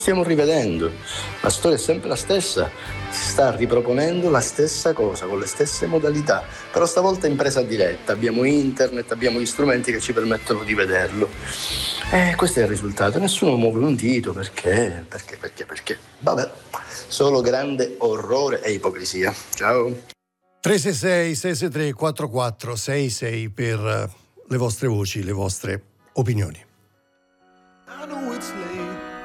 stiamo rivedendo, la storia è sempre la stessa, si sta riproponendo la stessa cosa con le stesse modalità, però stavolta in presa diretta, abbiamo internet, abbiamo gli strumenti che ci permettono di vederlo. Questo è il risultato, nessuno muove un dito perché? Vabbè, solo grande orrore e ipocrisia. Ciao. 366-663-4466 per le vostre voci, le vostre opinioni. I know it's